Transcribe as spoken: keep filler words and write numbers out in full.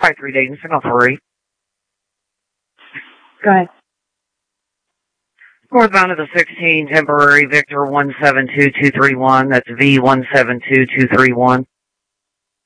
Five three Dayton, signal three. Go ahead. Northbound of the sixteen, temporary Victor one seven two two three one. That's V one seven two two three one.